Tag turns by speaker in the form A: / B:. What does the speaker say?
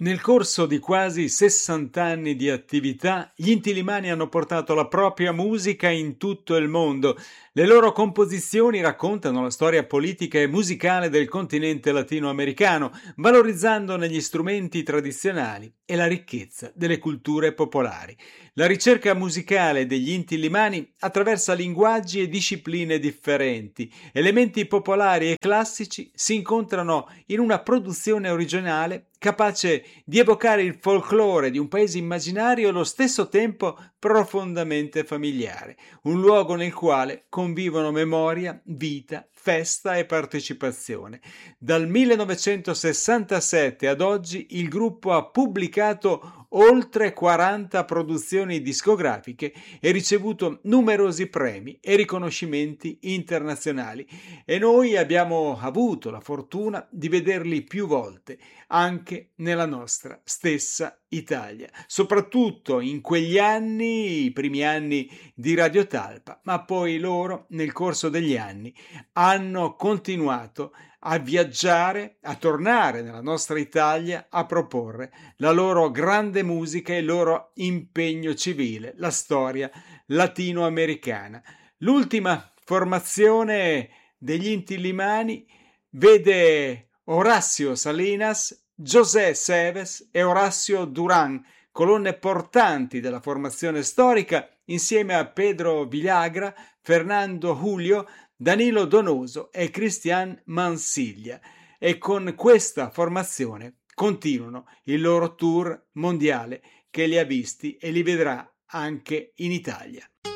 A: Nel corso di quasi 60 anni di attività, gli Inti-Illimani hanno portato la propria musica in tutto il mondo. Le loro composizioni raccontano la storia politica e musicale del continente latinoamericano, valorizzandone gli strumenti tradizionali e la ricchezza delle culture popolari. La ricerca musicale degli Inti-Illimani attraversa linguaggi e discipline differenti. Elementi popolari e classici si incontrano in una produzione originale capace di evocare il folklore di un paese immaginario e allo stesso tempo profondamente familiare, un luogo nel quale convivono memoria, vita, festa e partecipazione. Dal 1967 ad oggi il gruppo ha pubblicato oltre 40 produzioni discografiche e ricevuto numerosi premi e riconoscimenti internazionali e noi abbiamo avuto la fortuna di vederli più volte anche nella nostra stessa Italia, soprattutto in quegli anni, i primi anni di Radio Talpa, ma poi loro nel corso degli anni hanno continuato a viaggiare, a tornare nella nostra Italia a proporre la loro grande musica e il loro impegno civile, la storia latinoamericana. L'ultima formazione degli Inti-Illimani vede Horacio Salinas, José Seves e Horacio Durán, colonne portanti della formazione storica, insieme a Pedro Villagra, Fernando Julio, Danilo Donoso e Cristian Mansiglia. E con questa formazione continuano il loro tour mondiale che li ha visti e li vedrà anche in Italia.